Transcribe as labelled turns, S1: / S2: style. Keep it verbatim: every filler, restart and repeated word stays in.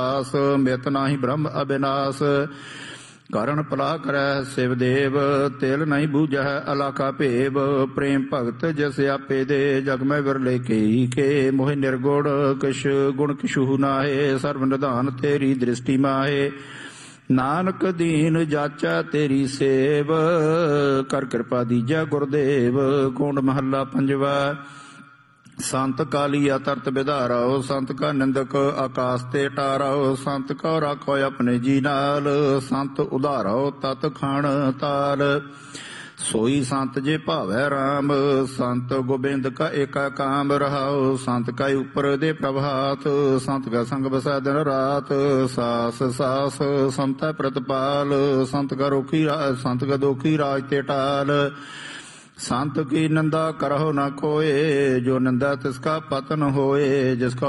S1: ਆਸ ਮਿਤ ਨਾਹੀ ਬ੍ਰਹਮ ਅਬਿਨਾਸ਼। ਕਰਨ ਭਲਾ ਕਰੈ ਸਿਵ ਦੇਵ ਤਿਲ ਨਹੀਂ ਬੂਝੈ ਅਲਾਖਾ ਭੇਵ। ਪ੍ਰੇਮ ਭਗਤ ਜਿਸ ਆਪੇ ਦੇ ਜਗ ਮੈਂ ਵਿਰਲੇ ਕੇਈ ਕੇ। ਮੋਹਿ ਨਿਰਗੁਣ ਕਿਛ ਗੁਣ ਕਿਛੂ ਨਾਹੇ ਸਰਬ ਨਿਧਾਨ ਤੇਰੀ ਦ੍ਰਿਸ਼ਟੀ ਮਾਹੇ। ਨਾਨਕ ਦੀਨ ਜਾਚੈ ਤੇਰੀ ਸੇਵ ਕਰ ਕਿਰਪਾ ਦੀਜੈ ਗੁਰਦੇਵ। ਗੋਂਡ ਮਹੱਲਾ ਪੰਜਵਾ। ਸੰਤ ਕਾਲੀਆ ਤਰਤ ਵਿਧਾਰੋ ਸੰਤ ਕਾ ਨਿੰਦਕ ਆਕਾਸ ਤੇ ਟਾਰੋ। ਸੰਤ ਕੋ ਰਾਖੋ ਆਪਣੇ ਜੀ ਨਾਲ ਸੰਤ ਉਧਾਰੋ ਤਤ ਖਾਣ ਤਾਲ। ਸੋਈ ਸੰਤ ਜੇ ਭਾਵੈ ਰਾਮ ਸੰਤ ਗੋਬਿੰਦ ਕਾ ਏਕਾ ਕਾਮ ਰਹਾਓ। ਸੰਤ ਕਾ ਉਪਰ ਦੇ ਪ੍ਰਭਾਤ ਸੰਤ ਕਾ ਸੰਗ ਬਸੈ ਦਿਨ ਰਾਤ। ਸਾਸ ਸਾਸ ਸੰਤੈ ਪ੍ਰਤਪਾਲ ਸੰਤ ਕਾ ਰੋਖੀ ਸੰਤ ਕਾ ਦੋਖੀ ਰਾਜ ਤੇ ਟਾਲ। संत की निंदा करहो न कोय जो निंदा तिसका पतन होए। जिसका